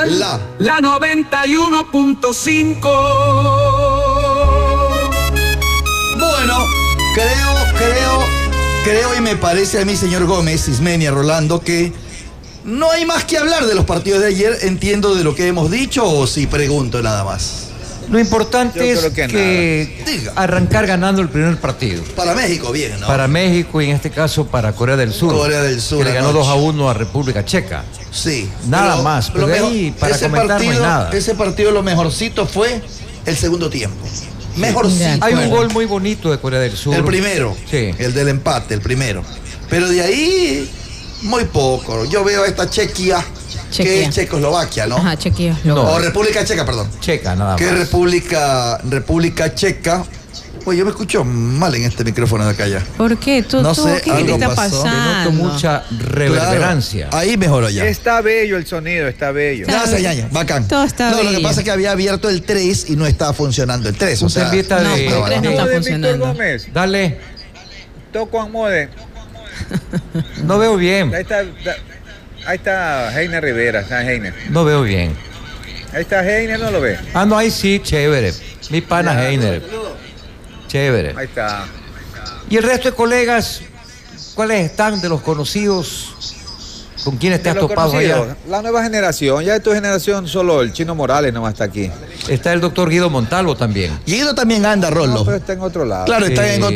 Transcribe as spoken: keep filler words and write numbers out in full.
La. La noventa y uno punto cinco. Bueno, creo, creo, creo y me parece a mí, señor Gómez, Ismenia, Rolando, que no hay más que hablar de los partidos de ayer. Entiendo de lo que hemos dicho o si pregunto nada más. Lo importante Yo es creo que que, Diga. arrancar ganando el primer partido. Para México, bien, ¿no? Para México y en este caso para Corea del Sur. Corea del Sur Que le ganó anoche. dos a uno a República Checa. Sí. Nada pero más, pero lo de mejor- ahí para ese comentar no hay partido, nada. Ese partido lo mejorcito fue el segundo tiempo. Mejorcito. Hay un Bueno. gol muy bonito de Corea del Sur. El primero. Sí. El del empate, el primero. Pero de ahí, muy poco. Yo veo a esta Chequia, que Chequia. es Checoslovaquia, ¿no? Ajá, chequeo. No. O República Checa, perdón. Checa, nada Que es más. República, República Checa. Oye, yo me escucho mal en este micrófono de acá ya. ¿Por qué? ¿Tú, No tú, sé, ¿qué, qué te algo está pasó. pasando? Denoto mucha reverberancia. Claro, ahí mejoró ya. Está bello el sonido, está bello. Está Gracias, bien. Yaña. Bacán. Todo está no, lo que bien. pasa es que había abierto el tres y no estaba funcionando el tres. O Usted sea, invita No, de... pero el tres no está Mode, funcionando. Víctor Gómez, Dale, toco en mode. no veo bien. Ahí está, da- ahí está Heiner Rivera, está Heiner. No veo bien. Ahí está Heiner, ¿no lo ve? Ah, no, ahí sí, chévere. Mi pana Ya. Heiner. Chévere. Ahí está. Y el resto de colegas, ¿cuáles están de los conocidos? ¿Con quiénes te De has los topado conocidos, allá? la nueva generación, ya de tu generación solo el Chino Morales nomás está aquí. Está el doctor Guido Montalvo también. Guido también anda, No, Rolo. pero está en otro lado. Claro, está Sí. en otro